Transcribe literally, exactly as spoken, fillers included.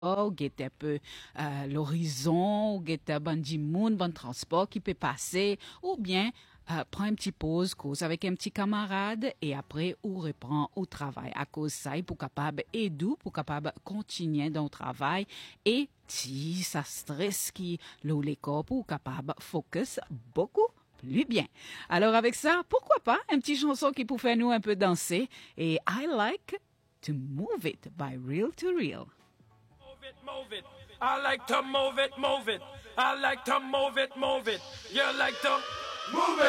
ou un peu euh, l'horizon, ou un bon monde, bon transport qui peut passer, ou bien euh, prend une petite pause, cause avec un petit camarade et après ou reprend au travail. À cause ça, pour capable aider, pour capable continuer dans le travail et si ça stresse qui l'eau les corps pour capable focus beaucoup plus bien. Alors avec ça, pourquoi pas un petit chanson qui peut faire nous un peu danser et I like to move it by Real to Real. Move it, move it. I like to move it, move it. I like to move it, move it. You like to move it.